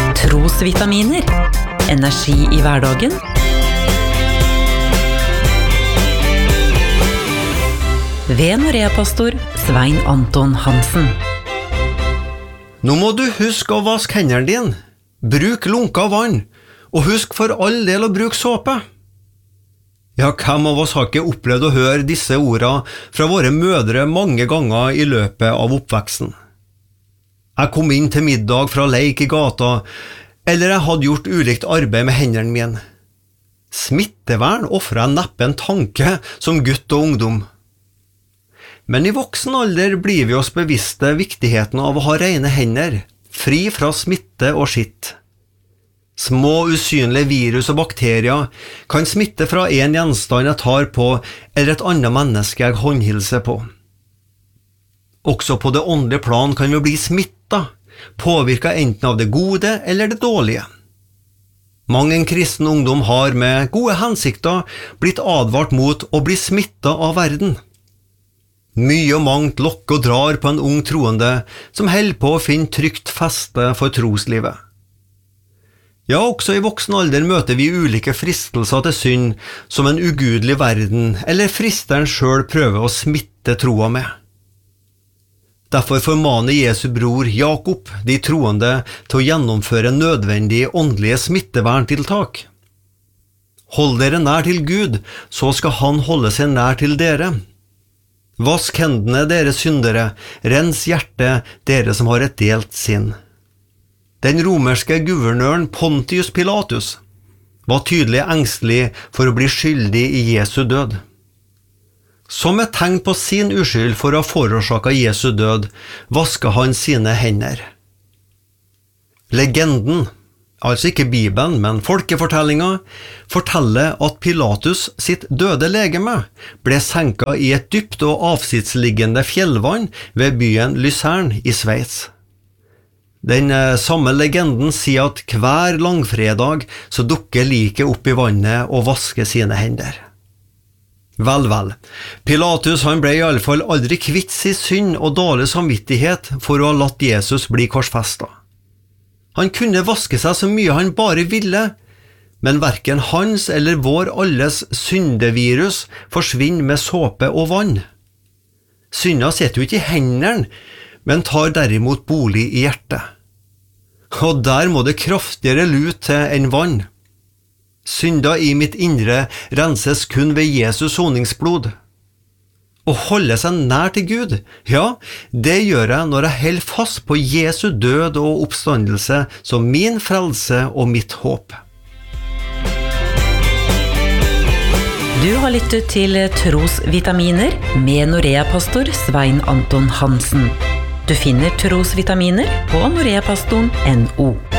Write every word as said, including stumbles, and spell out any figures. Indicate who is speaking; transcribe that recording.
Speaker 1: Trosvitaminer. Energi i hverdagen. Ved Norea-pastor Svein Anton Hansen.
Speaker 2: Nå må du huske å vaske hendene dine. Bruk lunka vann, og husk for all del å bruke såpe. Ja, hvem av oss har ikke opplevd å høre disse ordene fra våre mødre mange ganger i løpet av oppveksten? Jeg kom inn til middag fra leik i gata, eller jeg hadde gjort ulikt arbeid med hendene mine. Smittevern offret jeg neppe en tanke som gutt og ungdom. Men i voksen alder blir vi oss bevisste viktigheten av å ha rene hender, fri fra smitte og skitt. Små usynlige virus og bakterier kan smitte fra en gjenstand jeg tar på, eller et annet menneske jeg håndhilser på. Også på det åndelige plan kan vi bli smittet, påvirket enten av det gode eller det dårlige. Mange en kristen ungdom har med gode hensikter blitt advart mot å bli smittet av verden. Mye og mangt lokker og drar på en ung troende som holder på å finne trygt feste for troslivet. Ja, også i voksen alder møter vi ulike fristelser til synd som en ugudelig verden eller fristeren selv prøver å smitte troa med. Derfor formaner Jesu bror Jakob de troende til å gjennomføre nødvendige åndelige smitteverntiltak. Hold dere nær til Gud, så skal han holde seg nær til dere. Vask hendene, dere syndere, rens hjertet, dere som har et delt sinn. Den romerske guvernøren Pontius Pilatus var tydelig engstelig for å bli skyldig i Jesu død. Som et tegn på sin uskyld for å ha forårsaket Jesu død, vasket han sine hender. Legenden, altså ikke Bibelen, men folkefortellingen, forteller at Pilatus sitt døde legeme ble senket i et dypt og avsidesliggende fjellvann ved byen Luzern i Sveits. Den samme legenden sier at hver langfredag så dukker liket opp i vannet og vasker sine hender. Vel, vel, Pilatus han ble i alle fall aldri kvitt sin synd og dårlig samvittighet for å ha latt Jesus bli korsfestet. Han kunne vaske seg så mye han bare ville, men hverken hans eller vår alles syndevirus forsvinner med såpe og vann. Synda sitter jo ikke i hendene, men tar derimot bolig i hjertet. Og der må det kraftigere lut til enn vann. Synda i mitt indre renses kun ved Jesus soningsblod. Å holde seg nær til Gud, ja, det gjør jeg når jeg holder fast på Jesu død og oppstandelse som min frelse og mitt håp.
Speaker 1: Du har lyttet til Trosvitaminer med Norea-pastor Svein Anton Hansen. Du finner Trosvitaminer på noreapastoren punktum no.